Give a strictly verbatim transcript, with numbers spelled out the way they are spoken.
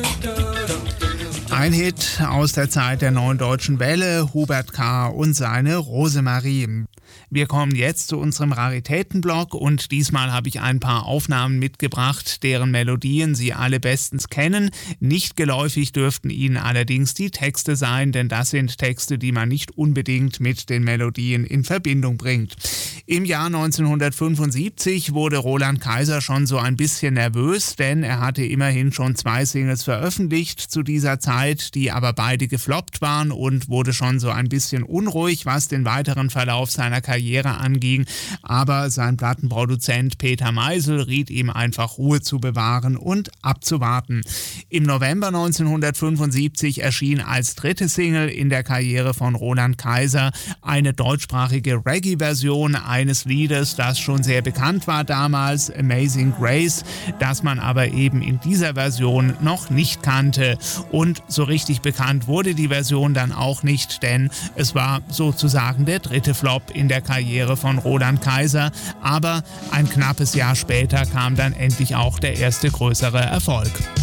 Ein Hit aus der Zeit der Neuen Deutschen Welle, Hubert K. und seine Rosemarie. Wir kommen jetzt zu unserem Raritätenblock und diesmal habe ich ein paar Aufnahmen mitgebracht, deren Melodien Sie alle bestens kennen. Nicht geläufig dürften Ihnen allerdings die Texte sein, denn das sind Texte, die man nicht unbedingt mit den Melodien in Verbindung bringt. Im Jahr neunzehnhundertfünfundsiebzig wurde Roland Kaiser schon so ein bisschen nervös, denn er hatte immerhin schon zwei Singles veröffentlicht zu dieser Zeit, die aber beide gefloppt waren, und wurde schon so ein bisschen unruhig, was den weiteren Verlauf seiner Karriere anging, aber sein Plattenproduzent Peter Meisel riet ihm einfach, Ruhe zu bewahren und abzuwarten. Im November neunzehnhundertfünfundsiebzig erschien als dritte Single in der Karriere von Roland Kaiser eine deutschsprachige Reggae-Version eines Liedes, das schon sehr bekannt war damals, Amazing Grace, das man aber eben in dieser Version noch nicht kannte. Und so richtig bekannt wurde die Version dann auch nicht, denn es war sozusagen der dritte Flop in der Karriere von Roland Kaiser, aber ein knappes Jahr später kam dann endlich auch der erste größere Erfolg.